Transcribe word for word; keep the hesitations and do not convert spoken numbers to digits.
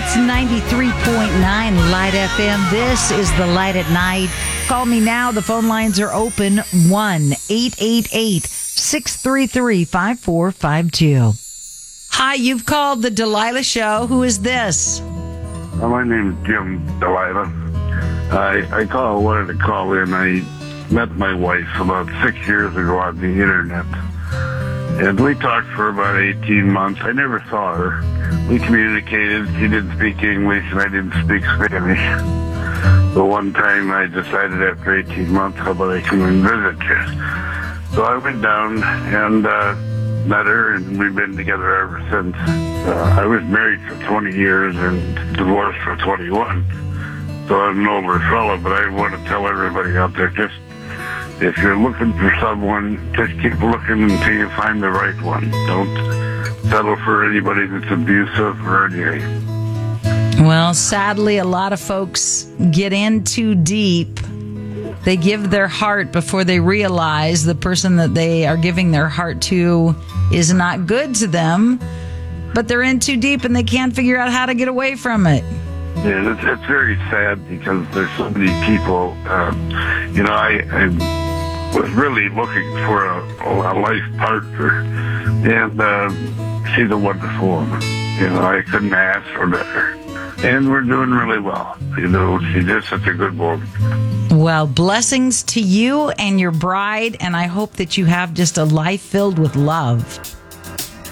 It's ninety-three point nine Light F M. This is the Light at Night. Call me now. The phone lines are open. one eight eight eight, six three three, five four five two. Hi, you've called the Delilah Show. Who is this? Uh, my name is Jim Delilah. I I call, wanted to call in. I met my wife about six years ago on the internet. And we talked for about eighteen months. I never saw her. We communicated. She didn't speak English, and I didn't speak Spanish. So one time I decided after eighteen months, how about I come and visit you? So I went down and uh, met her, and we've been together ever since. Uh, I was married for twenty years and divorced for twenty-one. So I'm an older fellow, but I want to tell everybody out there, just if you're looking for someone, just keep looking until you find the right one. Don't settle for anybody that's abusive or anything. Well, sadly, a lot of folks get in too deep. They give their heart before they realize the person that they are giving their heart to is not good to them, but they're in too deep and they can't figure out how to get away from it. Yeah, it's, it's very sad because there's so many people. Uh, you know, I, I was really looking for a, a life partner, and uh, she's a wonderful woman. You know, I couldn't ask for better. And we're doing really well. You know, she's just such a good woman. Well, blessings to you and your bride, and I hope that you have just a life filled with love.